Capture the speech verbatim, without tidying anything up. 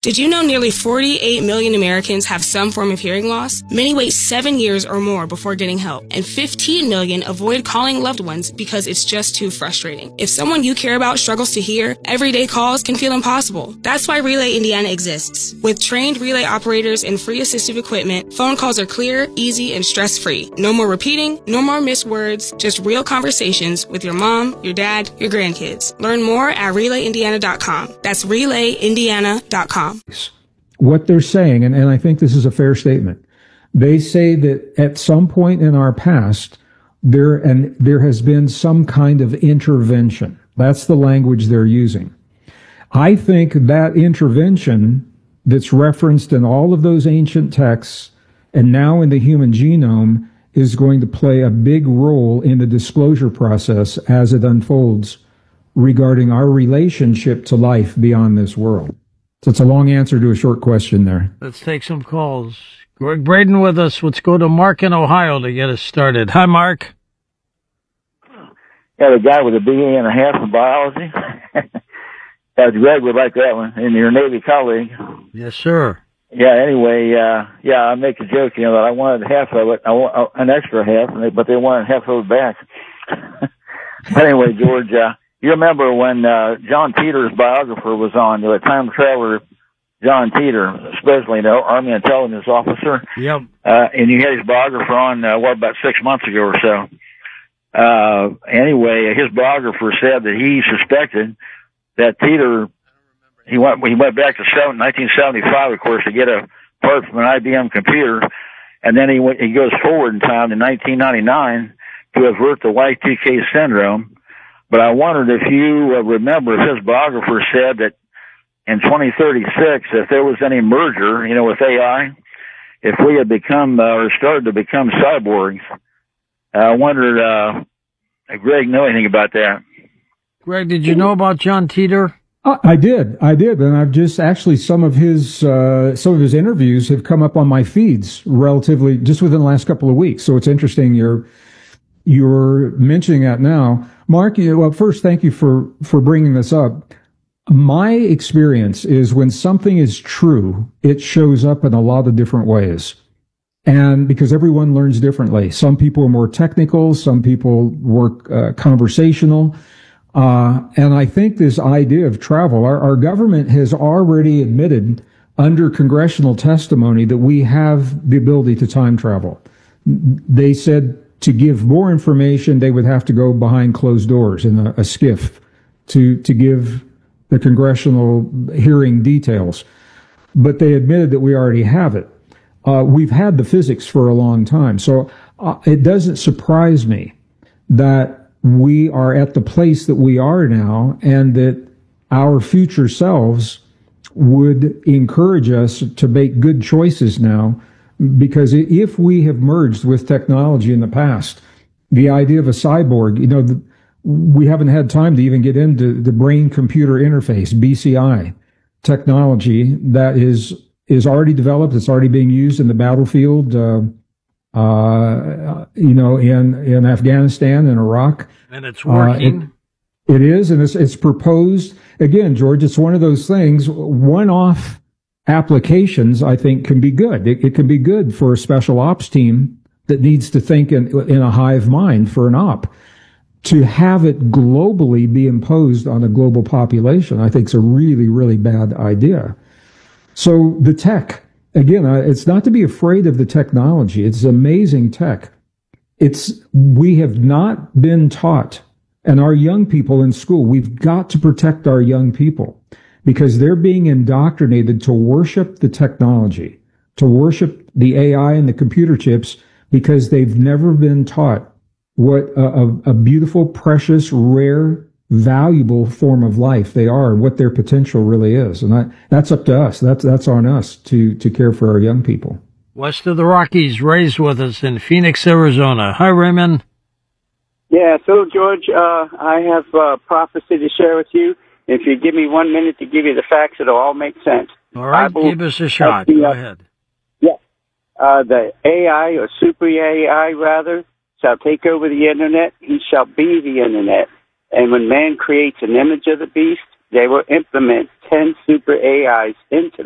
Did you know nearly forty-eight million Americans have some form of hearing loss? Many wait seven years or more before getting help, and fifteen million avoid calling loved ones because it's just too frustrating. If someone you care about struggles to hear, everyday calls can feel impossible. That's why Relay Indiana exists. With trained relay operators and free assistive equipment, phone calls are clear, easy, and stress-free. No more repeating, no more missed words, just real conversations with your mom, your dad, your grandkids. Learn more at relay indiana dot com. That's relay indiana dot com. What they're saying, and, and I think this is a fair statement, they say that at some point in our past, there and there has been some kind of intervention. That's the language they're using. I think that intervention that's referenced in all of those ancient texts and now in the human genome is going to play a big role in the disclosure process as it unfolds regarding our relationship to life beyond this world. So it's a long answer to a short question there. Let's take some calls. Greg Braden with us. Let's go to Mark in Ohio to get us started. Hi, Mark. Yeah, the guy with a B A and a half in biology. uh, Greg would like that one, and your Navy colleague. Yes, sir. Yeah, anyway, uh, yeah, I make a joke, you know, that I wanted half of it, I want uh, an extra half, and they, but they wanted half of it back. But anyway, George, uh, you remember when uh, John Teeter's biographer was on, the time traveler John Teeter, especially, you know, Army intelligence officer. Yep. Uh, and you had his biographer on, uh, what, about six months ago or so. Uh, anyway, his biographer said that he suspected that Teeter, he went, he went back to nineteen seventy-five, of course, to get a part from an I B M computer. And then he went, he goes forward in time to nineteen ninety-nine to avert the Y two K syndrome. But I wondered if you uh, remember if his biographer said that in twenty thirty-six, if there was any merger, you know, with A I, if we had become, uh, or started to become cyborgs. uh, I wondered, uh, if Greg know anything about that. Greg, did you know about John Teeter? I, I did, I did, and I've just actually some of his uh, some of his interviews have come up on my feeds relatively just within the last couple of weeks. So it's interesting you're you're mentioning that now, Mark. You, well, first, thank you for for bringing this up. My experience is when something is true, it shows up in a lot of different ways. And because everyone learns differently. Some people are more technical, some people work uh, conversational. Uh, and I think this idea of travel, our, our government has already admitted under congressional testimony that we have the ability to time travel. They said to give more information, they would have to go behind closed doors in a, a skiff to, to give the congressional hearing details. But they admitted that we already have it. Uh, we've had the physics for a long time. So uh, it doesn't surprise me that we are at the place that we are now and that our future selves would encourage us to make good choices now, because if we have merged with technology in the past, the idea of a cyborg, you know, the, we haven't had time to even get into the brain-computer interface, B C I technology that is is already developed. It's already being used in the battlefield, uh, uh, you know, in, in Afghanistan and Iraq. And it's working. Uh, it, it is, and it's, it's proposed. Again, George, it's one of those things, one-off applications, I think, can be good. It, it can be good for a special ops team that needs to think in, in a hive mind for an op. To have it globally be imposed on a global population, I think is a really, really bad idea. So the tech, again, it's not to be afraid of the technology. It's amazing tech. It's, we have not been taught, and our young people in school, we've got to protect our young people because they're being indoctrinated to worship the technology, to worship the A I and the computer chips because they've never been taught what a, a, a beautiful, precious, rare, valuable form of life they are, what their potential really is. And that, that's up to us. That's, that's on us to, to care for our young people. West of the Rockies, Ray's with us in Phoenix, Arizona. Hi, Raymond. Yeah, so, George, uh, I have uh, prophecy to share with you. If you give me one minute to give you the facts, it'll all make sense. All right, Bible, give us a shot. the, Go uh, ahead. Yeah. Uh, the A I, or super A I, rather, shall take over the Internet. He shall be the Internet. And when man creates an image of the beast, they will implement ten super A Is into